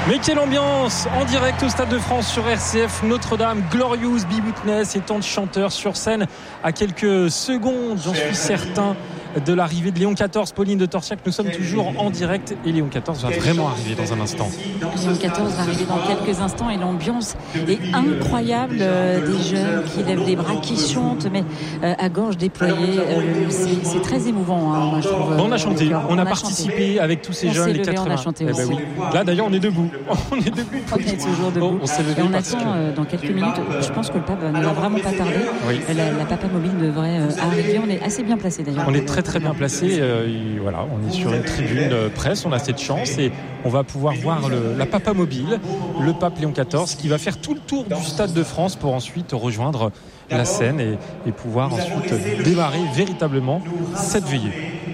Mais quelle ambiance en direct au Stade de France sur RCF Notre-Dame. Glorious Be Witness et tant de chanteurs sur scène à quelques secondes, j'en suis certain, de l'arrivée de Léon XIV. Pauline de Torsiac, nous sommes toujours en direct et Léon XIV va vraiment arriver dans un instant. Léon XIV va arriver dans quelques instants et l'ambiance est incroyable. Des jeunes qui lèvent les bras, qui chantent, mais à gorge déployée. C'est très émouvant, hein, moi, je trouve. On a chanté, on a participé avec tous ces jeunes, les 80. On a chanté aussi. Oui. Là d'ailleurs on est debout. On est debout. On est toujours debout. On s'est levé et on parce attend que... dans quelques minutes. Je pense que le pape ne va vraiment pas tarder. Oui. La Papa Mobile devrait arriver. On est assez bien placé d'ailleurs. On est très bien placé. Voilà, on est sur une tribune presse. On a cette chance et on va pouvoir voir la Papa Mobile, le pape Léon XIV, qui va faire tout le tour du Stade de France pour ensuite rejoindre la scène et pouvoir ensuite démarrer véritablement cette veillée.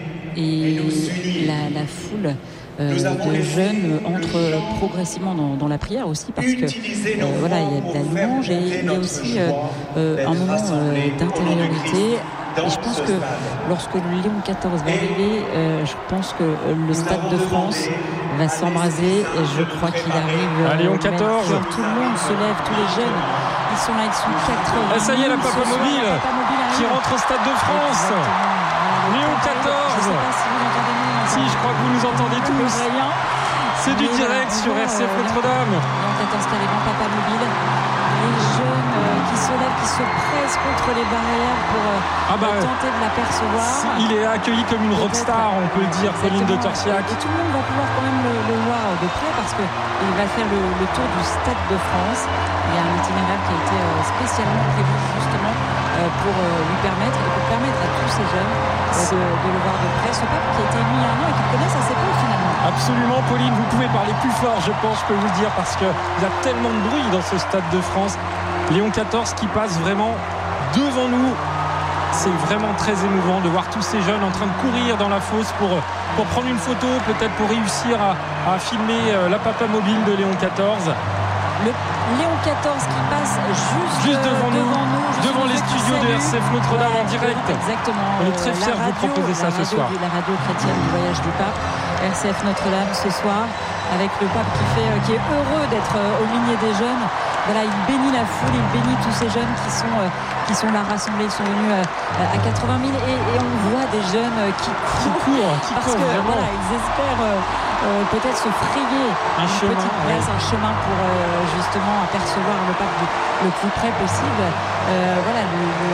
Et la foule de jeunes entre progressivement dans la prière aussi, parce que voilà, il y a de la louange et il y a aussi un moment d'intériorité. Et je pense que lorsque Léon XIV va arriver, je pense que le Stade de France va s'embraser et je crois qu'il arrive. Léon XIV. Tout le monde se lève, tous les jeunes. Ils sont là, ils sont 80. Ça y est, la Papa Mobile qui rentre au Stade de France. Léon XIV. Je ne sais pas si vous entendez nous. Si, je crois que vous nous entendez tous. C'est du direct sur RCF Notre-Dame. Léon XIV qui arrive en Papa Mobile. Les jeunes qui se lèvent, qui se pressent contre les barrières pour tenter de l'apercevoir. Il est accueilli comme une rockstar, on peut le dire, Pauline de Torsiac. Et tout le monde va pouvoir quand même le voir de près parce qu'il va faire le tour du Stade de France. Il y a un itinéraire qui a été spécialement prévu justement pour lui permettre à tous ces jeunes de le voir de près. Ce pape qui a été élu il y a un an et qu'ils connaissent assez peu finalement. Absolument, Pauline, vous pouvez parler plus fort, je pense, je peux vous le dire, parce qu'il y a tellement de bruit dans ce Stade de France. Léon XIV qui passe vraiment devant nous. C'est vraiment très émouvant de voir tous ces jeunes en train de courir dans la fosse pour prendre une photo, peut-être pour réussir à filmer la Papa Mobile de Léon XIV. Le Léon XIV qui passe juste devant nous, devant les studios de RCF Notre-Dame en direct. Exactement. On est très fiers de vous proposer ça ce soir. La radio chrétienne du voyage du pape, RCF Notre-Dame ce soir, avec le pape qui est heureux d'être au milieu des jeunes. Voilà, il bénit la foule, il bénit tous ces jeunes qui sont là rassemblés. Ils sont venus à 80 000 et on voit des jeunes qui courent parce que vraiment. Voilà, ils espèrent peut-être se frayer une petite place, un chemin pour justement apercevoir le pape le plus près possible. Voilà,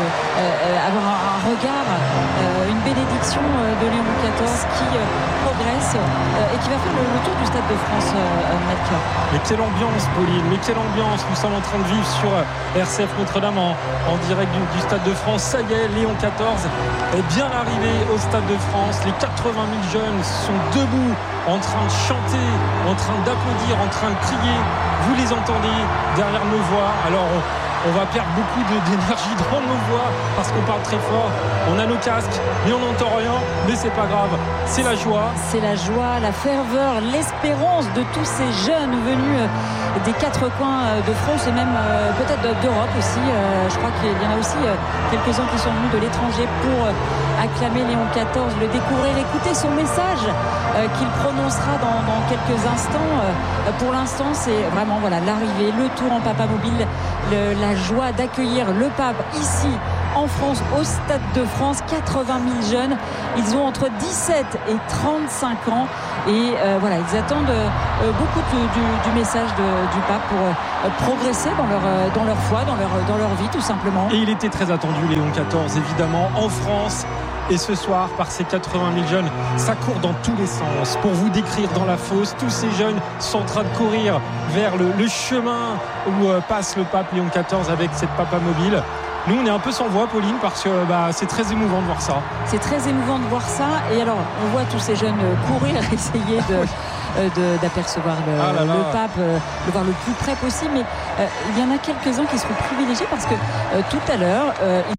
avoir un regard, une bénédiction de Léon XIV qui progresse et qui va faire le tour du Stade de France, Mathieu. Mais quelle ambiance, Pauline, mais quelle ambiance nous sommes en train de vivre sur RCF Notre-Dame en direct du Stade de France. Ça y est, Léon XIV est bien arrivé au Stade de France. Les 80 000 jeunes sont debout, en train de chanter, en train d'applaudir, en train de crier. Vous les entendez derrière nos voix. Alors on va perdre beaucoup d'énergie dans nos voix parce qu'on parle très fort. On a nos casques, mais on n'entend rien. Mais c'est pas grave, c'est la joie. C'est la joie, la ferveur, l'espérance de tous ces jeunes venus des quatre coins de France et même peut-être d'Europe aussi. Je crois qu'il y en a aussi quelques-uns qui sont venus de l'étranger pour acclamer Léon XIV, le découvrir, écouter son message qu'il prononcera dans quelques instants. Pour l'instant, c'est vraiment l'arrivée, le tour en Papa Mobile, la joie d'accueillir le pape ici en France, au Stade de France. 80 000 jeunes, ils ont entre 17 et 35 ans et ils attendent beaucoup du message du pape pour progresser dans leur foi, dans leur vie tout simplement. Et il était très attendu, Léon XIV, évidemment, en France. Et ce soir, par ces 80 000 jeunes, ça court dans tous les sens. Pour vous décrire dans la fosse, tous ces jeunes sont en train de courir vers le chemin où passe le pape Léon XIV avec cette Papa Mobile. Nous, on est un peu sans voix, Pauline, parce que c'est très émouvant de voir ça. C'est très émouvant de voir ça. Et alors, on voit tous ces jeunes courir, essayer d'apercevoir le pape, le voir le plus près possible. Mais il y en a quelques-uns qui seront privilégiés parce que tout à l'heure,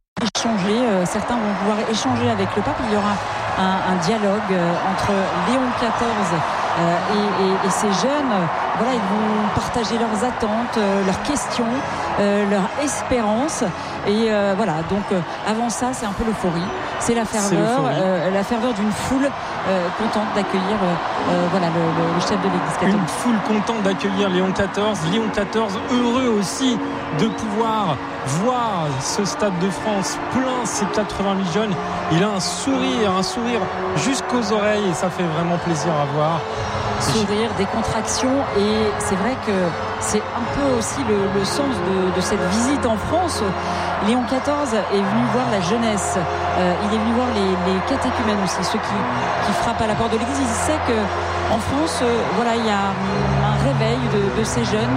certains vont pouvoir échanger avec le pape. Il y aura un dialogue entre Léon XIV et ces jeunes. voilà, ils vont partager leurs attentes, leurs questions, leurs espérances. Et voilà, donc avant ça, c'est un peu l'euphorie. C'est la ferveur d'une foule contente d'accueillir voilà, le chef de l'Église catholique. Une foule contente d'accueillir Léon XIV. Léon XIV heureux aussi de pouvoir voir ce Stade de France plein, ces 80 000 jeunes. Il a un sourire jusqu'aux oreilles et ça fait vraiment plaisir à voir. Sourire, des contractions, et c'est vrai que c'est un peu aussi le sens de cette visite en France. Léon XIV est venu voir la jeunesse, il est venu voir les catéchumènes aussi, ceux qui frappent à la porte de l'église. Il sait qu'en France, voilà, il y a un réveil de ces jeunes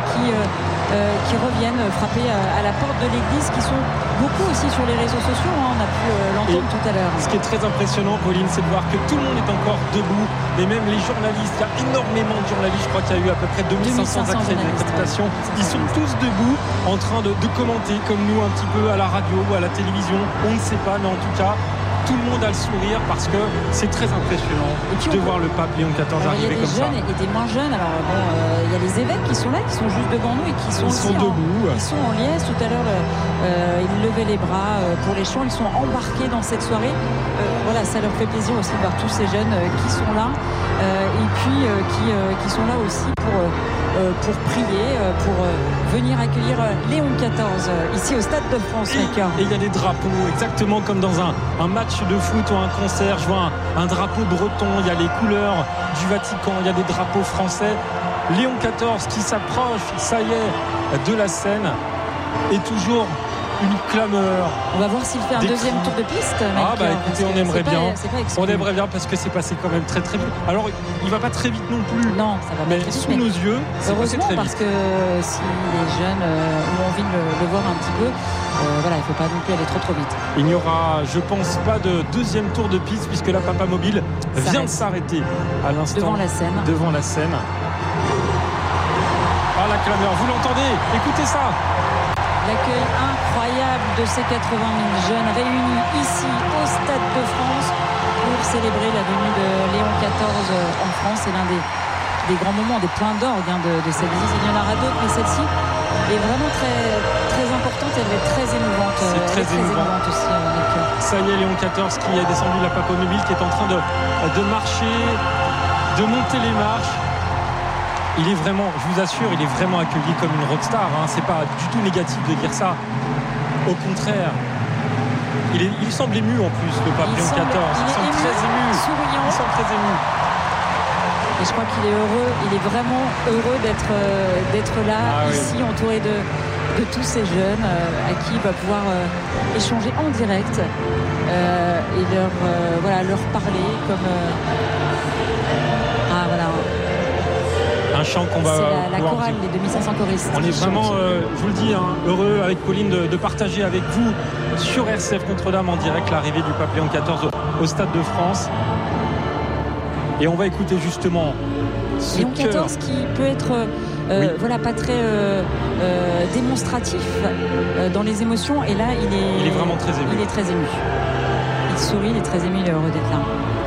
qui reviennent frapper à la porte de l'église, qui sont beaucoup aussi sur les réseaux sociaux, hein, on a pu l'entendre tout à l'heure. Ce qui est très impressionnant, Pauline, c'est de voir que tout le monde est encore debout, et même les journalistes, il y a énormément de journalistes, je crois qu'il y a eu à peu près 2500 accréditations, ils sont tous debout en train de commenter comme nous un petit peu à la radio ou à la télévision, on ne sait pas, mais en tout cas tout le monde a le sourire parce que c'est très impressionnant de voir le pape Léon XIV arriver comme ça. Il y a des jeunes et des moins jeunes. Alors bon, il y a les évêques qui sont là, qui sont juste devant nous et qui sont debout. Ils sont en liesse. Tout à l'heure, ils levaient les bras pour les chants. Ils sont embarqués dans cette soirée. Voilà, ça leur fait plaisir aussi de voir tous ces jeunes qui sont là et puis qui sont là aussi pour prier, pour venir accueillir Léon XIV ici au Stade de France. Et il y a des drapeaux, exactement comme dans un match de foot ou un concert. Je vois un drapeau breton, il y a les couleurs du Vatican, il y a des drapeaux français. Léon XIV qui s'approche, ça y est, de la scène, et toujours une clameur. On va voir s'il fait un deuxième tour de piste. Écoutez, on aimerait bien. On aimerait bien parce que c'est passé quand même très très vite. Alors il va pas très vite non plus. Non, ça va pas très vite. Sous nos yeux, c'est passé très vite. Parce que si les jeunes ont envie de le voir un petit peu, voilà, il ne faut pas non plus aller trop vite. Il n'y aura, je pense, pas de deuxième tour de piste puisque la Papa Mobile vient de s'arrêter à l'instant devant la scène. Ah, la clameur, vous l'entendez? Écoutez ça. L'accueil incroyable de ces 80 000 jeunes réunis ici au Stade de France pour célébrer la venue de Léon XIV en France. C'est l'un des grands moments, des points d'orgue de cette visite. Il y en aura d'autres, mais celle-ci est vraiment très, très importante. Elle est très émouvante. C'est très émouvante aussi. Ça y est, Léon XIV qui est descendu de la Papa Mobile, qui est en train de marcher, de monter les marches. Il est vraiment, je vous assure, il est vraiment accueilli comme une rockstar. Hein. C'est pas du tout négatif de dire ça. Au contraire, il semble ému en plus, le pape Léon XIV. Il semble très ému. Souriant. Il semble très ému. Et je crois qu'il est heureux. Il est vraiment heureux d'être là, ici, entouré de tous ces jeunes à qui il va pouvoir échanger en direct et leur parler comme un chant qu'on va c'est la chorale des 2500 choristes. On est vraiment, je vous le dis, heureux avec Pauline de partager avec vous sur RCF Notre-Dame en direct l'arrivée du pape Léon XIV au Stade de France. Et on va écouter justement ce Léon XIV qui peut être pas très démonstratif dans les émotions, et là il est vraiment très ému. Il est très ému. Il sourit, il est très ému, il est heureux d'être là.